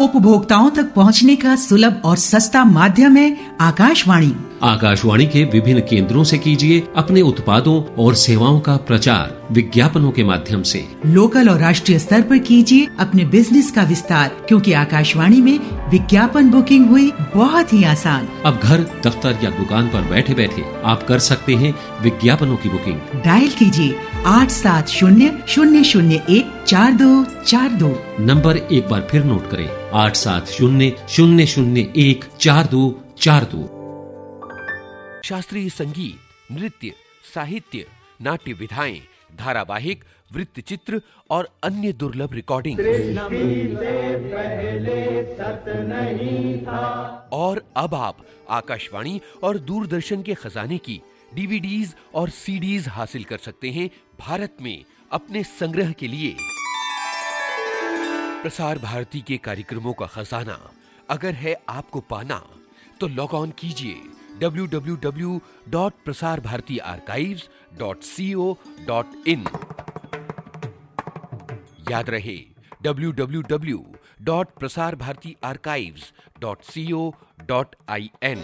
उपभोक्ताओं तक पहुंचने का सुलभ और सस्ता माध्यम है आकाशवाणी। आकाशवाणी के विभिन्न केंद्रों से कीजिए अपने उत्पादों और सेवाओं का प्रचार विज्ञापनों के माध्यम से। लोकल और राष्ट्रीय स्तर पर कीजिए अपने बिजनेस का विस्तार, क्योंकि आकाशवाणी में विज्ञापन बुकिंग हुई बहुत ही आसान। अब घर, दफ्तर या दुकान पर बैठे बैठे आप कर सकते हैं विज्ञापनों की बुकिंग। डायल कीजिए 8700014242। नंबर एक बार फिर नोट करें, 8700014242। शास्त्रीय संगीत, नृत्य, साहित्य, नाट्य विधाएं, धारावाहिक, वृत्त चित्र और अन्य दुर्लभ रिकॉर्डिंग। और अब आप आकाशवाणी और दूरदर्शन के खजाने की डीवीडीज और सीडीज हासिल कर सकते हैं भारत में अपने संग्रह के लिए। प्रसार भारती के कार्यक्रमों का खजाना अगर है आपको पाना, तो लॉग ऑन कीजिए www.prasarbhartiarchives.co.in। याद रहे www.prasarbhartiarchives.co.in।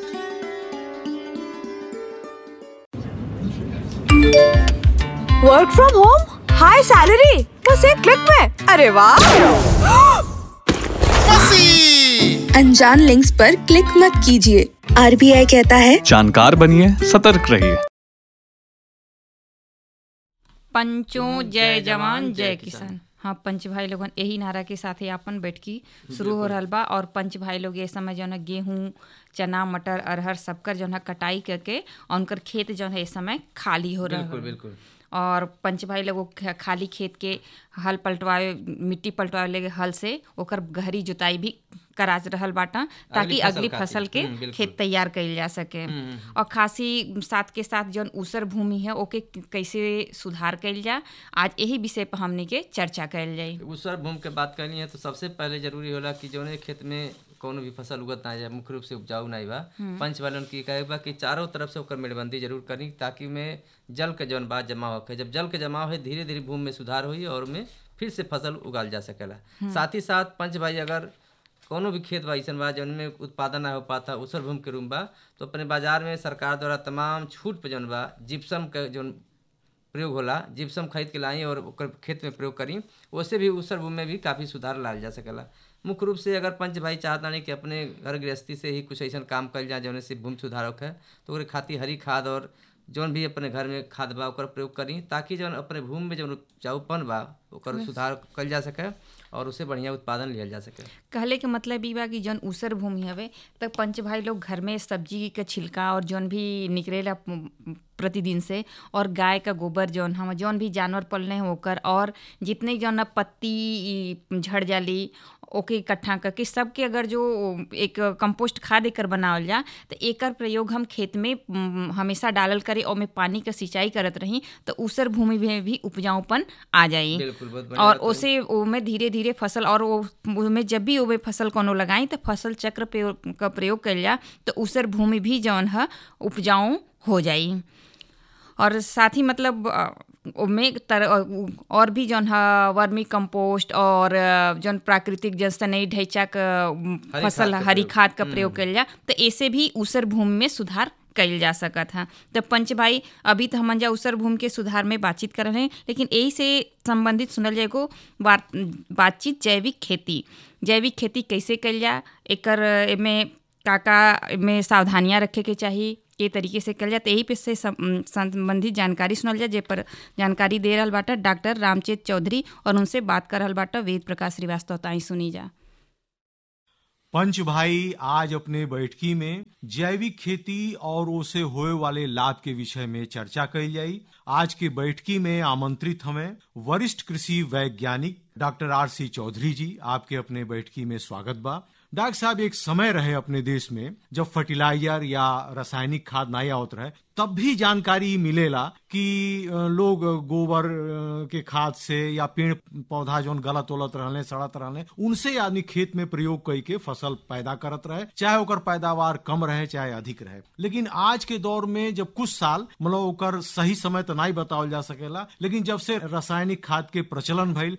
Work from home, high salary, बस एक क्लिक में। अरे वाह! अनजान लिंक्स पर क्लिक मत कीजिए। आरबीआई कहता है जानकार बनिए, सतर्क रहिए। पंचों जय जवान जय किसान। हाँ, पंच भाई लोगन यही नारा के साथ ही अपन बैठकी शुरू हो रहल बा। और पंच भाई लोग ये समय जो है गेहूँ, चना, मटर, अरहर सबकर जो है कटाई करके उनकर खेत जो है इस समय खाली हो रहा है। बिल्कुल। और पंच भाई लोग खाली खेत के हल पलटवाए, मिट्टी पलटवाए लगे हल से, ओकर गहरी जुताई भी कराज रहल बाटा, ताकि अगली फसल के खेत तैयार कइल जा सके। और खासी साथ के साथ जौन ऊसर भूमि है ओके कैसे सुधार कइल जा, आज यही विषय पर हमने के चर्चा कइल जाए। ऊसर भूमि के बात करनी है तो सबसे पहले जरूरी होला कि जौन खेत में कोनो भी फसल उगत ना जाए, मुख्य रूप से उपजाऊ नहीं बा, पंच वालन की कहे बा कि चारों तरफ से ओकर मेड़बंदी जरूर करी, ताकि में जल के जौन बात जमा होके, जब जल के जमा हो धीरे धीरे भूमि में सुधार हुई और में फिर से फसल उगाल जा सकेला। साथ ही साथ पंच भाई अगर कोनो भी खेत बा अइसन बा जौन में उत्पादन ना हो पाता, ऊसर भूमि के रूम बा, तो अपने बाजार में सरकार द्वारा तमाम छूट पे जौन बा जिप्सम का जौन प्रयोग होला, जिप्सम खरीद के लाई और ओकर खेत में प्रयोग करी, उससे भी ऊसर भूमि में भी काफ़ी सुधार लाल जा सकेला। मुख्य रूप से अगर पंच भाई चाहता नहीं कि अपने घर गृहस्थी से ही कुछ ऐसा काम कर जाए जौन से भूमि सुधारक है, तो ओकरे खातिर हरी खाद और जौन भी अपने घर में खाद बा ओकर प्रयोग करी, ताकि जौन अपने भूमि में जौन उपजाऊपन बा ओकर सुधार कल जा सके और उसे बढ़िया उत्पादन लिया जा सके। कहले के मतलब ई बा कि जौन ऊसर भूमि हवे तब पंच भाई लोग घर में सब्जी के छिलका और जौन भी निकलेला प्रतिदिन से, और गाय का गोबर जौन हम जौन भी जानवर पलने हैं ओकर, और जितने जौन पत्ती झड़ जाली ओके इकट्ठा करके सबके अगर जो एक कंपोस्ट खाद एकर बनावल जा, तो एकर प्रयोग हम खेत में हमेशा डालल करे और में पानी का सिंचाई करत रही, तो ऊसर भूमि में भी उपजाऊपन आ जाई। और उसे ओमे धीरे धीरे फसल, और ओमे जब भी ओमे फसल कोनो लगाई तो फसल चक्र का प्रयोग कइल जा, तो ऊसर भूमि भी जौन है उपजाऊ हो जाई। और साथ ही मतलब और भी जौन है वर्मी कंपोस्ट और जौन प्राकृतिक जन सनई ढैचा का फसल हरी खाद का प्रयोग कइल जा, तो ऐसे भी ऊसर भूमि में सुधार कइल जा सकत है। तो पंच भाई अभी तो हमन जा ऊसर भूमि के सुधार में बातचीत कर रहे हैं, लेकिन यही से संबंधित सुनल जाए को बातचीत जैविक खेती। जैविक खेती कैसे कइल जा, एकर में का में सावधानियाँ रखे के चाहिए, के तरीके से कल जाए, यही पे से संबंधित जानकारी सुनल जाए। जे पर जानकारी दे रहल बाटा डॉक्टर रामचेत चौधरी, और उनसे बात कर रहल बाटा वेद प्रकाश श्रीवास्तव। ताई सुनी जा। पंच भाई आज अपने बैठकी में जैविक खेती और उसे होए वाले लाभ के विषय में चर्चा कई जाई। आज के बैठकी में आमंत्रित हमें वरिष्ठ कृषि वैज्ञानिक डॉक्टर आर.सी. चौधरी जी। आपके अपने बैठकी में स्वागत बा। डॉक्टर साहब, एक समय रहे अपने देश में जब फर्टिलाइजर या रासायनिक खाद नहीं आवत रहे, तब भी जानकारी मिलेला कि लोग गोबर के खाद से या पेड़ पौधा जो गलत उलत रहने सड़त रहने उनसे आदमी खेत में प्रयोग करके फसल पैदा करत रहे, चाहे ओकर पैदावार कम रहे चाहे अधिक रहे। लेकिन आज के दौर में जब कुछ साल मतलब ओकर सही समय तो नहीं बतावल जा सकेला, लेकिन जब से रासायनिक खाद के प्रचलन भइल तब से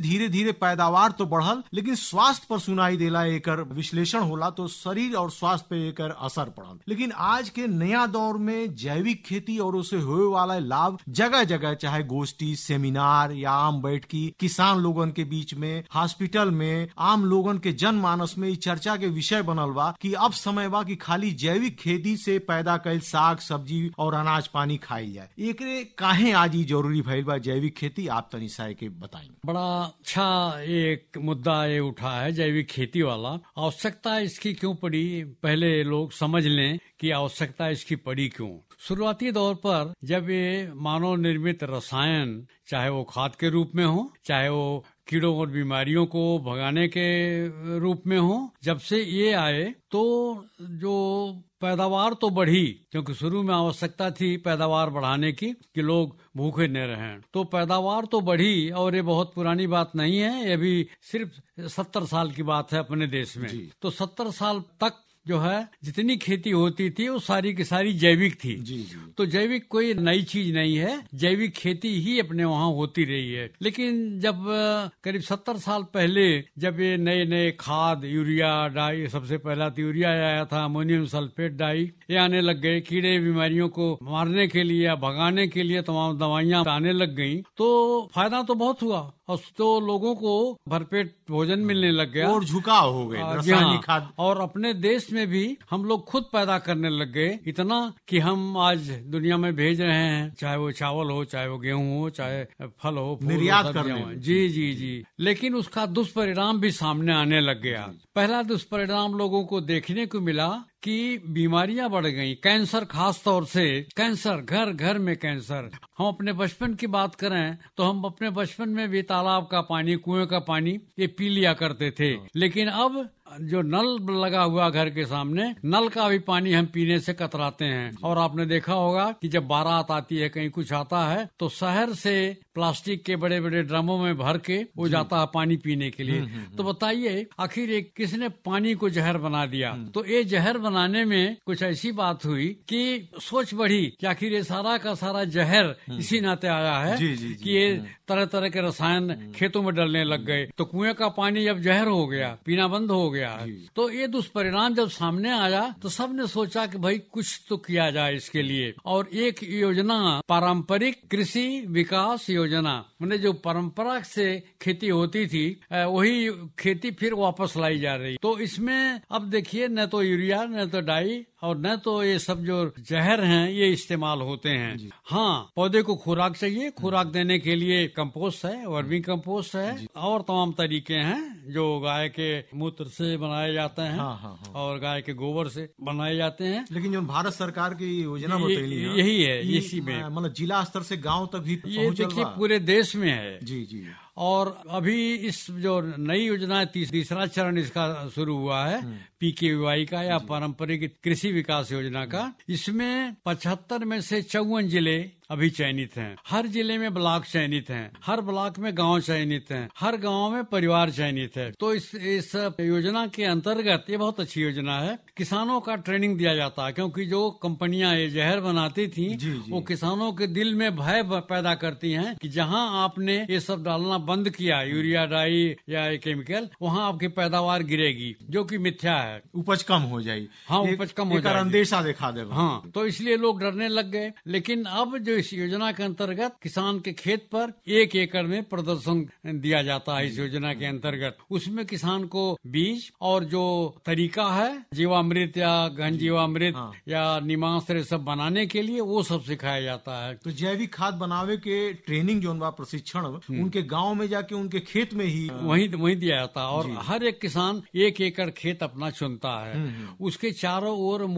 धीरे धीरे पैदावार तो बढ़ल, लेकिन स्वास्थ्य पर सुनाई देला एकर विश्लेषण होला तो शरीर और स्वास्थ्य पे एकर असर पड़ल। लेकिन आज के नया दौर में जैविक खेती और उसे होए वाला लाभ जगह जगह, चाहे गोष्ठी, सेमिनार या आम बैठकी, किसान लोगन के बीच में, हॉस्पिटल में, आम लोगन के जनमानस में चर्चा के विषय बनल बा कि अब समय बा कि खाली जैविक खेती से पैदा कैल साग सब्जी और अनाज पानी खाई जाए। एकरे काहे आज ही जरूरी भइल बा जैविक खेती, आप तनी साय के बताई। बड़ा अच्छा एक मुद्दा ये उठा है जैविक खेती वाला। आवश्यकता इसकी क्यों पड़ी, पहले लोग समझ लें कि आवश्यकता इसकी पड़ी क्यों। शुरुआती दौर पर जब ये मानव निर्मित रसायन, चाहे वो खाद के रूप में हो, चाहे वो कीड़ों और बीमारियों को भगाने के रूप में हो, जब से ये आए तो जो पैदावार तो बढ़ी, क्योंकि शुरू में आवश्यकता थी पैदावार बढ़ाने की कि लोग भूखे न रहें, तो पैदावार तो बढ़ी। और ये बहुत पुरानी बात नहीं है, ये भी सिर्फ 70 साल की बात है अपने देश में। तो 70 साल तक जो है जितनी खेती होती थी वो सारी की सारी जैविक थी। तो जैविक कोई नई चीज नहीं है, जैविक खेती ही अपने वहाँ होती रही है। लेकिन जब करीब 70 साल पहले जब ये नए नए खाद, यूरिया, डाई, सबसे पहला तो यूरिया आया था, अमोनियम सल्फेट डाई, ये आने लग गए, कीड़े बीमारियों को मारने के लिए या भगाने के लिए तमाम दवाइयाँ आने लग गयी, तो फायदा तो बहुत हुआ और तो लोगों को भरपेट भोजन मिलने लग गया और झुकाव हो गए रासायनिक खाद। और अपने देश में भी हम लोग खुद पैदा करने लग गए, इतना कि हम आज दुनिया में भेज रहे हैं, चाहे वो चावल हो, चाहे वो गेहूं हो, चाहे फल हो, निर्यात कर रहे हैं। जी जी जी। लेकिन उसका दुष्परिणाम भी सामने आने लग गया। पहला दुष्परिणाम लोगों को देखने को मिला कि बीमारियां बढ़ गई, कैंसर, खास तौर से कैंसर, घर घर में कैंसर। हम अपने बचपन की बात करें तो हम अपने बचपन में भी तालाब का पानी, कुएं का पानी ये पी लिया करते थे। लेकिन अब जो नल लगा हुआ घर के सामने, नल का भी पानी हम पीने से कतराते हैं। और आपने देखा होगा कि जब बारात आती है, कहीं कुछ आता है, तो शहर से प्लास्टिक के बड़े बड़े ड्रमों में भर के वो जाता है पानी पीने के लिए। तो बताइए आखिर एक किसने पानी को जहर बना दिया। तो ये जहर बनाने में कुछ ऐसी बात हुई कि सोच बढ़ी कि आखिर ये सारा का सारा जहर इसी नाते आया है कि ये तरह तरह के रसायन खेतों में डलने लग गए, तो कुएं का पानी जब जहर हो गया, पीना बंद हो गया। तो ये दुष्परिणाम जब सामने आया तो सबने सोचा कि भाई कुछ तो किया जाए इसके लिए। और एक योजना, पारंपरिक कृषि विकास योजना, मैंने जो परंपरा से खेती होती थी वही खेती फिर वापस लाई जा रही। तो इसमें अब देखिए न तो यूरिया, न तो डाई और न तो ये सब जो जहर हैं ये इस्तेमाल होते हैं। हाँ, पौधे को खुराक चाहिए, खुराक देने के लिए कंपोस्ट है, वर्मी कंपोस्ट है और तमाम तरीके हैं जो गाय के मूत्र से बनाए जाते हैं। और गाय के गोबर से बनाए जाते हैं। लेकिन जो भारत सरकार की योजना बतैली है यही है, इसी में मतलब जिला स्तर से गांव तक भी ये देखिए पूरे देश में है। जी। और अभी इस जो नई योजना है, तीसरा चरण इसका शुरू हुआ है, PKVY का या पारंपरिक कृषि विकास योजना का। इसमें 75 में से 54 जिले अभी चयनित हैं। हर जिले में ब्लॉक चयनित हैं, हर ब्लॉक में गांव चयनित हैं, हर गांव में परिवार चयनित है। तो इस योजना के अंतर्गत ये बहुत अच्छी योजना है। किसानों का ट्रेनिंग दिया जाता है, क्योंकि जो कंपनियां ये जहर बनाती थी वो किसानों के दिल में भय पैदा करती हैं कि जहां आपने ये सब डालना बंद किया, यूरिया, डाई या केमिकल, वहां आपकी पैदावार गिरेगी, जो कि मिथ्या है, उपज कम हो जाएगी। हाँ, उपज कम हो जाएगी, अंदेशा दिखा देगा। हाँ, तो इसलिए लोग डरने लग गए। लेकिन अब जो इस योजना के अंतर्गत किसान के खेत पर 1 एकड़ में प्रदर्शन दिया जाता है इस योजना के अंतर्गत। उसमें किसान को बीज और जो तरीका है जीवामृत या घन जीवामृत या निमास्त्र सब बनाने के लिए वो सब सिखाया जाता है। तो जैविक खाद बनावे के ट्रेनिंग जो प्रशिक्षण उनके गाँव में जाके उनके खेत में ही वहीं दिया जाता है। और हर एक किसान 1 एकड़ खेत अपना चुनता है, उसके चारों ओर